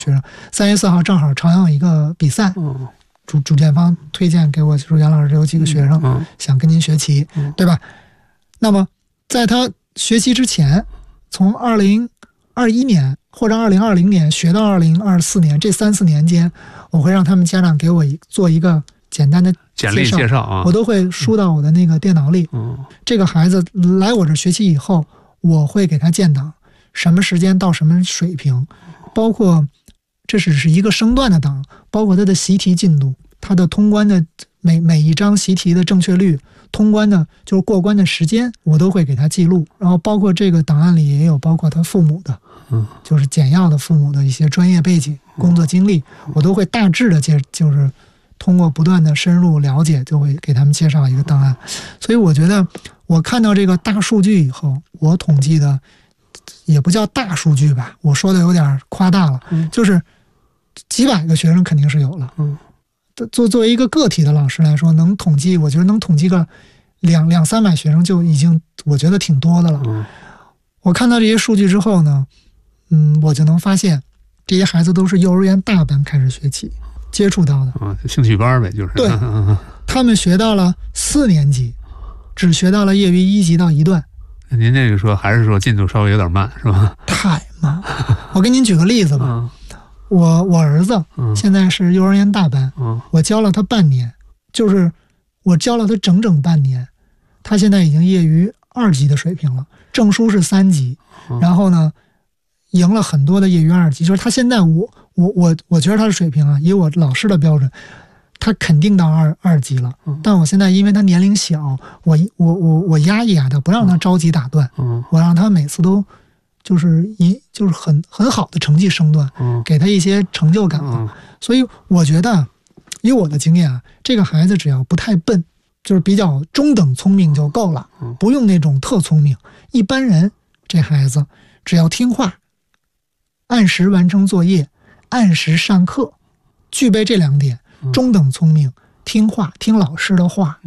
学生。3月4号正好朝阳有一个比赛，主建方推荐给我，就说杨老师有几个学生想跟您学棋，对吧？那么在他学习之前，从2021年或者2020年学到2024年这3-4年间，我会让他们家长给我做一个简单的简历介绍啊， 我都会输到我的那个电脑里。这个孩子来我这学习以后，我会给他建档，什么时间到什么水平，包括这只是一个升段的档，包括他的习题进度，他的通关的每一张习题的正确率，通关的就是过关的时间，我都会给他记录。然后包括这个档案里也有包括他父母的，就是简要的父母的一些专业背景、工作经历，我都会大致的就是通过不断的深入了解，就会给他们介绍一个档案。所以我觉得我看到这个大数据以后，我统计的也不叫大数据吧，我说的有点夸大了，就是几百个学生肯定是有了。作为一个个体的老师来说，能统计，我觉得能统计个200-300学生就已经我觉得挺多的了。我看到这些数据之后呢，我就能发现这些孩子都是幼儿园大班开始学起接触到的兴趣班呗，就是对，他们学到了4年级，只学到了业余1级到1段。 您这个说还是说进度稍微有点慢是吧？ 太慢。我给您举个例子吧，我儿子现在是幼儿园大班，我教了他半年，就是我教了他整半年，他现在已经业余2级的水平了，证书是3级，然后呢赢了很多的业余2级，就是他现在我觉得他的水平啊，以我老师的标准，他肯定到二级了。但我现在因为他年龄小，我压一压他，不让他着急打断，我让他每次都就是很好的成绩升段，给他一些成就感吧。所以我觉得以我的经验啊，这个孩子只要不太笨，就是比较中等聪明就够了，不用那种特聪明。一般人这孩子只要听话，按时完成作业，按时上课，具备这2点，中等聪明，听话，听老师的话，